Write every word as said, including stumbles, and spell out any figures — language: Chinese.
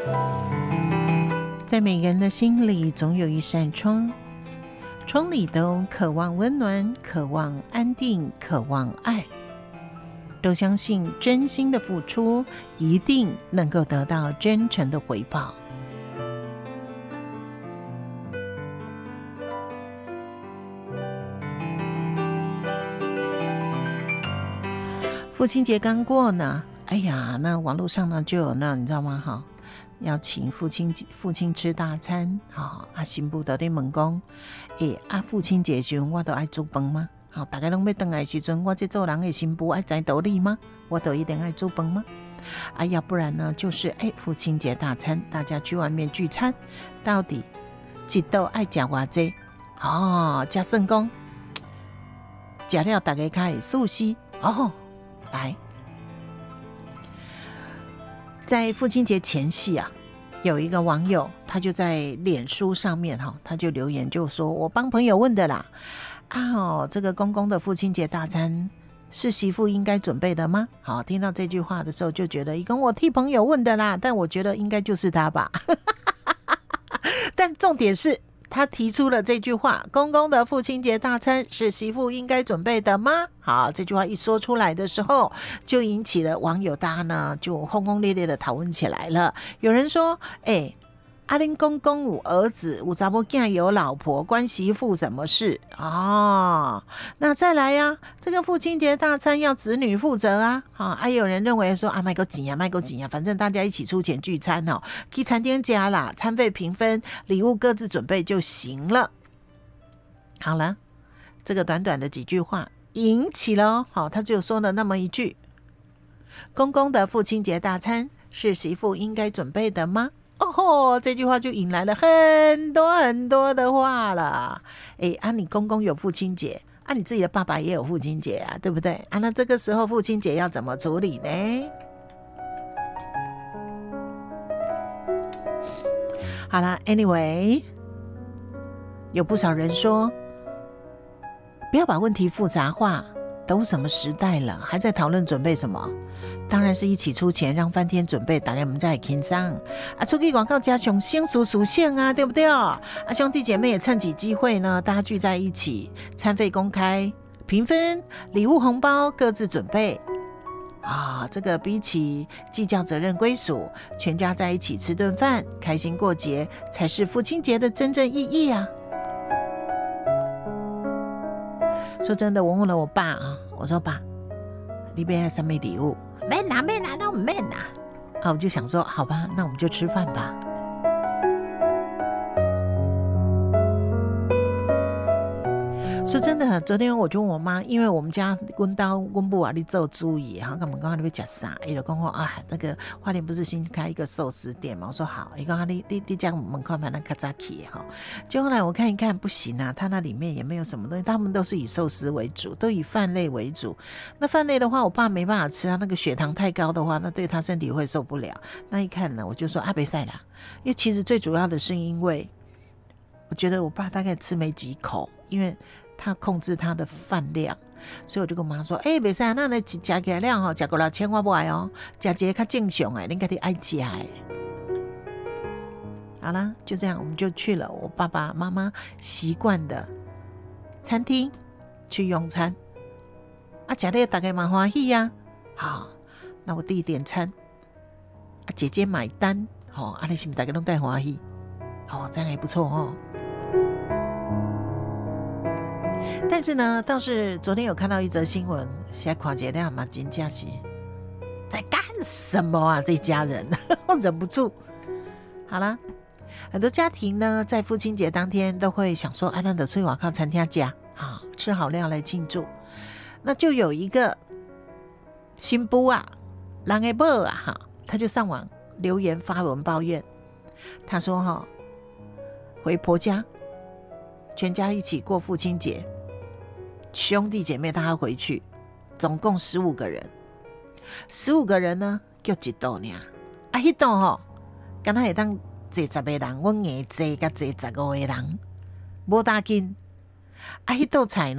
在每个人的心里总有一扇窗，窗里都渴望温暖，渴望安定，渴望爱，都相信真心的付出一定能够得到真诚的回报。父亲节刚过呢，哎呀，那网络上呢就有那你知道吗？哈，要请父亲父亲吃大餐，哈，啊，新妇就在问讲，诶，啊，父亲节时我都爱煮饭吗？好，大家拢要回来的时阵，我这做人的新妇爱知道理吗？我都一定爱煮饭吗？啊，要不然呢，就是哎，父亲节大餐，大家去外面聚餐，到底一道爱吃偌济？哦，吃算讲，吃了大家开始熟悉哦。来，在父亲节前夕啊，有一个网友他就在脸书上面哈，他就留言就说：“我帮朋友问的啦，啊哦，这个公公的父亲节大餐是媳妇应该准备的吗？”好，听到这句话的时候就觉得，一跟我替朋友问的啦，但我觉得应该就是他吧。但重点是，他提出了这句话：公公的父亲节大餐是媳妇应该准备的吗？好，这句话一说出来的时候，就引起了网友大家呢就轰轰烈烈的讨论起来了。有人说：“哎，阿林公公有儿子，有查某囝有老婆，关媳妇什么事啊？”那再来呀、啊，这个父亲节大餐要子女负责啊。好，还、啊、有人认为说啊，卖个钱啊，卖个钱啊，反正大家一起出钱聚餐哦，去餐厅加啦，餐费平分，礼物各自准备就行了。好了，这个短短的几句话引起了，好，他就说了那么一句：“公公的父亲节大餐是媳妇应该准备的吗？”哦吼，这句话就引来了很多很多的话了。哎，啊，你公公有父亲节，啊，你自己的爸爸也有父亲节啊，对不对？啊，那这个时候父亲节要怎么处理呢？好啦 anyway， 有不少人说，不要把问题复杂化，都什么时代了，还在讨论准备什么？当然是一起出钱，让饭店准备，大家我们再轻松啊！出去广告加上先属属性啊，对不对啊？兄弟姐妹也趁起机会呢，大家聚在一起，餐费公开平分，礼物红包各自准备啊！这个比起计较责任归属，全家在一起吃顿饭，开心过节，才是父亲节的真正意义啊！说真的，我问了我爸啊，我说爸，你要什么礼物？没拿没拿都没拿啊！我就想说，好吧，那我们就吃饭吧。说真的，昨天我就问我妈，因为我们家阮兜阮母啊，你做主意，然后他们讲你要吃啥，伊就讲我啊，那个花莲不是新开一个寿司店嘛？我说好，伊讲你你你这样门口买那较早起哈。就后来我看一看，不行啊，它那里面也没有什么东西，他们都是以寿司为主，都以饭类为主。那饭类的话，我爸没办法吃啊，那个血糖太高的话，那对他身体会受不了。那一看呢，我就说啊，别晒啦，因为其实最主要的是因为，我觉得我爸大概吃没几口，因为他控制他的饭量，所以我就跟我妈说：“哎、欸，别使，那你吃起来量哦，吃过了千我不爱哦，吃一个较正常的，你家己爱吃的。”好啦，就这样，我们就去了我爸爸妈妈习惯的餐厅去用餐。啊，吃了大家蛮欢喜呀。好，那我弟点餐，啊，姐姐买单，好、哦，啊，你是不是大家都带欢喜？哦，这样也不错哦。但是呢，倒是昨天有看到一则新闻，现在看起来嘛，真的是在干什么啊？这家人忍不住。好啦，很多家庭呢，在父亲节当天都会想说，啊，那就出去外口餐厅吃，好吃好料来庆祝。那就有一个新妇啊，人的某啊，哈，他就上网留言发文抱怨，他说哈，回婆家，全家一起过父亲节。兄弟姐妹大家回去，总共十五个人，十五个人呢，叫一道呢。啊，迄道吼，敢若会当坐十个人，阮硬坐甲坐十五个人，无大紧。啊，迄道菜呢？